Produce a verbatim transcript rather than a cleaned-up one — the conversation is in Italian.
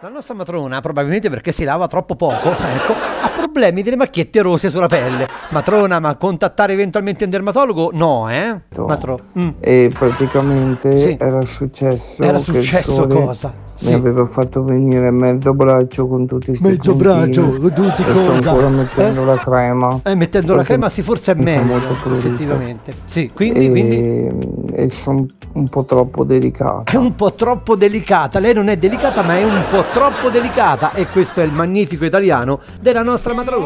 La nostra matrona, probabilmente perché si lava troppo poco, ecco, ha problemi delle macchiette rose sulla pelle. Matrona, ma contattare eventualmente un dermatologo? No, eh? Matro. Mm. E praticamente Sì. era successo Era che il successo sole cosa? mi Sì. aveva fatto venire mezzo braccio con tutti questi Mezzo braccio, con tutti e sto cosa? ancora mettendo Eh? la crema. Eh, mettendo la perché crema sì, forse è mi fa meglio, molto prurito. effettivamente. Sì, quindi, quindi e, e sono un po' troppo delicata. è un po' troppo delicata. Lei non è delicata, ma è un po' troppo delicata. E questo è il magnifico italiano della nostra matrona.